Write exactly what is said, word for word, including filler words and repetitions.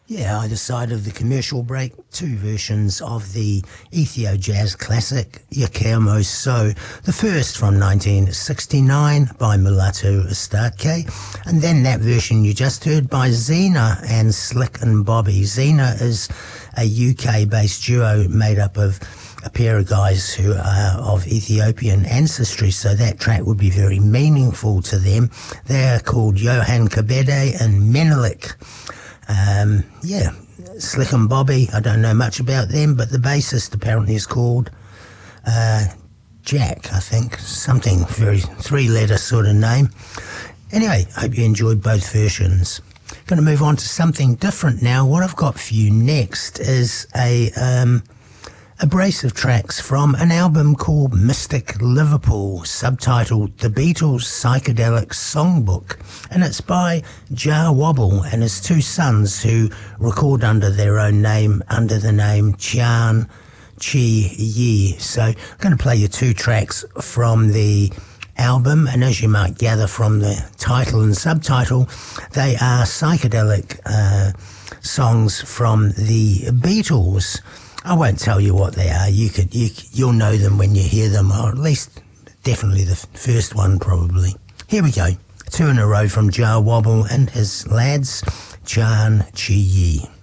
Yeah, either side of the commercial break, two versions of the Ethio jazz classic, Yakemo So. The first from nineteen sixty-nine by Mulatu Astatke, and then that version you just heard by Zena and Slick and Bobby. Zena is a U K-based duo made up of a pair of guys who are of Ethiopian ancestry, so that track would be very meaningful to them. They're called Johan Kabede and Menelik. Um, yeah, Slick and Bobby, I don't know much about them, but the bassist apparently is called uh, Jack, I think. Something very three-letter sort of name. Anyway, hope you enjoyed both versions. Going to move on to something different now. What I've got for you next is a... Um, A brace of tracks from an album called Mystic Liverpool, subtitled The Beatles' Psychedelic Songbook, and it's by Jah Wobble and his two sons who record under their own name, under the name Tian Chi Yi. So I'm going to play you two tracks from the album, and as you might gather from the title and subtitle, they are psychedelic uh, songs from the Beatles. I won't tell you what they are. You could, you, you'll know them when you hear them, or at least definitely the first one probably. Here we go. Two in a row from Jah Wobble and his lads, Tian Chi Yi.